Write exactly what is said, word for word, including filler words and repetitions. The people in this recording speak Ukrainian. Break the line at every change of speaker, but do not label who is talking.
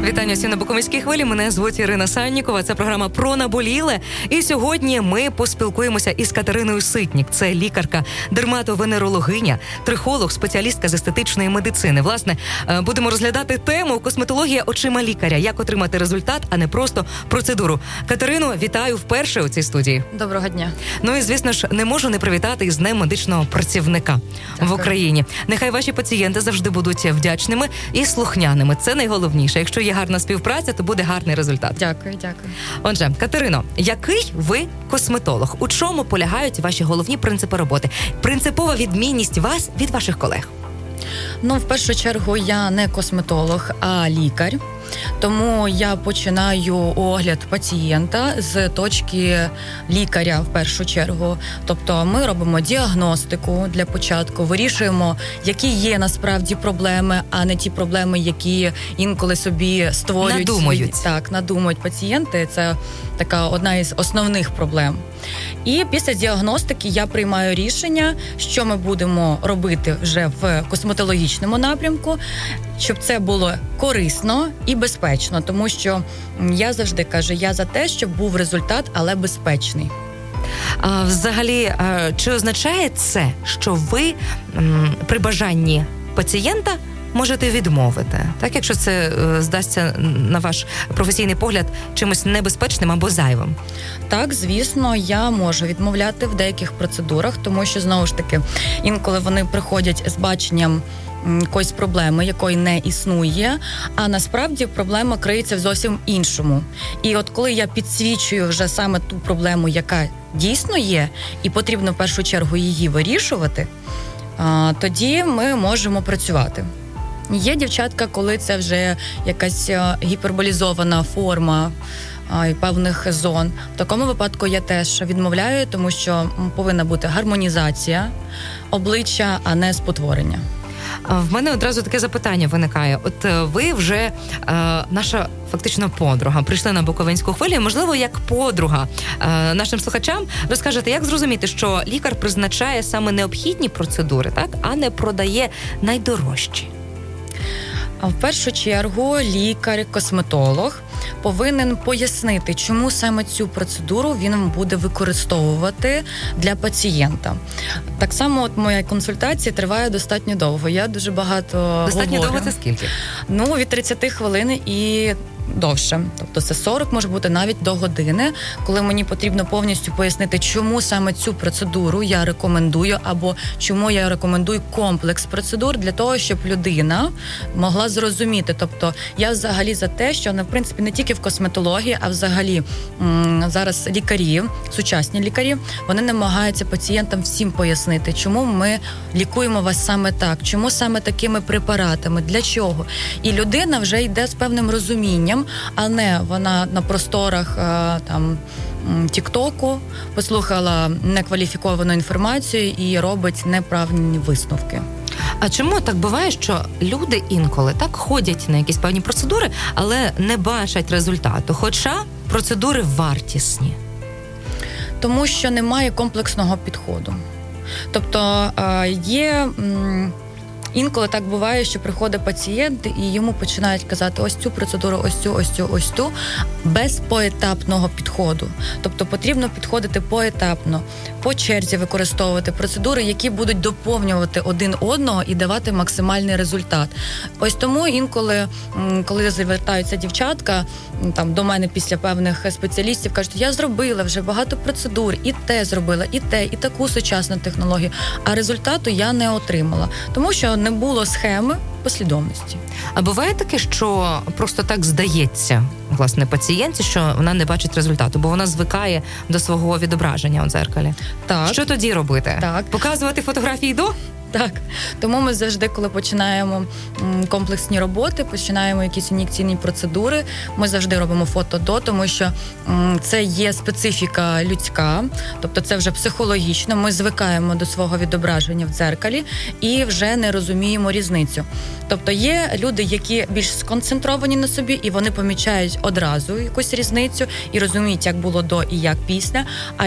Вітання всім на Буковинській хвилі. Мене звуть Ірина Саннікова. Це програма «Про наболіле». І сьогодні ми поспілкуємося із Катериною Ситнік. Це лікарка, дерматовенерологиня, трихолог, спеціалістка з естетичної медицини. Власне, будемо розглядати тему «Косметологія очима лікаря». Як отримати результат, а не просто процедуру. Катерино, вітаю вперше у цій студії.
Доброго дня.
Ну і, звісно ж, не можу не привітати із Днем медичного працівника Дякую. В Україні. Нехай ваші пацієнти завжди будуть вдячними і слухняними. Це найголовніше. Якщо є гарна співпраця, то буде гарний результат.
Дякую, дякую.
Отже, Катерино, який ви косметолог? У чому полягають ваші головні принципи роботи? Принципова відмінність вас від ваших колег?
Ну, в першу чергу, я не косметолог, а лікар. Тому я починаю огляд пацієнта з точки лікаря в першу чергу. Тобто ми робимо діагностику для початку, вирішуємо, які є насправді проблеми, а не ті проблеми, які інколи собі створюють.
Надумують.
Так, надумують пацієнти. Це така одна із основних проблем. І після діагностики я приймаю рішення, що ми будемо робити вже в косметологічному напрямку, щоб це було корисно і безпечно, тому що я завжди кажу, я за те, щоб був результат, але безпечний.
А, взагалі, а, чи означає це, що ви м, при бажанні пацієнта можете відмовити, так, якщо це е, здасться, на ваш професійний погляд, чимось небезпечним або зайвим?
Так, звісно, я можу відмовляти в деяких процедурах, тому що, знову ж таки, інколи вони приходять з баченням якоїсь проблеми, якої не існує, а насправді проблема криється в зовсім іншому. І от коли я підсвічую вже саме ту проблему, яка дійсно є, і потрібно в першу чергу її вирішувати, а, тоді ми можемо працювати. Є дівчатка, коли це вже якась гіперболізована форма а, певних зон. В такому випадку я теж відмовляю, тому що повинна бути гармонізація обличчя, а не спотворення.
В мене одразу таке запитання виникає. От ви вже е, наша фактично подруга, прийшли на Буковинську хвилю, можливо, як подруга е, нашим слухачам розкажете, як зрозуміти, що лікар призначає саме необхідні процедури, так, а не продає найдорожчі?
А в першу чергу лікар, косметолог повинен пояснити, чому саме цю процедуру він буде використовувати для пацієнта. Так само от моя консультація триває достатньо довго. Я дуже багато
Достатньо
говорю.
довго це скільки?
Ну, від тридцять хвилин і довше. Тобто це сорок, може бути навіть до години, коли мені потрібно повністю пояснити, чому саме цю процедуру я рекомендую, або чому я рекомендую комплекс процедур для того, щоб людина могла зрозуміти. Тобто я взагалі за те, що, в принципі, не тільки в косметології, а взагалі м- зараз лікарі, сучасні лікарі, вони намагаються пацієнтам всім пояснити, чому ми лікуємо вас саме так, чому саме такими препаратами, для чого. І людина вже йде з певним розумінням, а не вона на просторах там тік-току послухала некваліфіковану інформацію і робить неправильні висновки.
А чому так буває, що люди інколи так ходять на якісь певні процедури, але не бачать результату, хоча процедури вартісні?
Тому що немає комплексного підходу. Тобто є... Інколи так буває, що приходить пацієнт і йому починають казати ось цю процедуру, ось цю, ось цю, ось цю, без поетапного підходу. Тобто потрібно підходити поетапно, по черзі використовувати процедури, які будуть доповнювати один одного і давати максимальний результат. Ось тому інколи, коли звертаються дівчатка там, до мене після певних спеціалістів, кажуть, я зробила вже багато процедур, і те зробила, і те, і таку сучасну технологію, а результату я не отримала. Тому що не було схеми послідовності.
А буває таке, що просто так здається, власне, пацієнтці, що вона не бачить результату, бо вона звикає до свого відображення у дзеркалі.
Так.
Що тоді робити?
Так.
Показувати фотографії до?
Так. Тому ми завжди, коли починаємо комплексні роботи, починаємо якісь ін'єкційні процедури, ми завжди робимо фото до, тому що це є специфіка людська, тобто це вже психологічно, ми звикаємо до свого відображення в дзеркалі і вже не розуміємо різницю. Тобто є люди, які більш сконцентровані на собі, і вони помічають одразу якусь різницю і розуміють, як було до і як після, а